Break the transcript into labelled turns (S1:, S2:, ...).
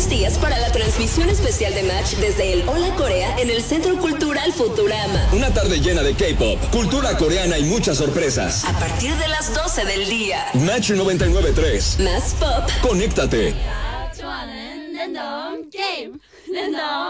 S1: 3 días para la transmisión especial de Match desde el Hola Corea en el Centro Cultural Futurama.
S2: Una tarde llena de K-pop, cultura coreana y muchas sorpresas.
S1: A partir de las 12 del día.
S2: Match 99.3.
S1: Más pop.
S2: Conéctate.
S3: 좋아하는 랜덤 게임 랜덤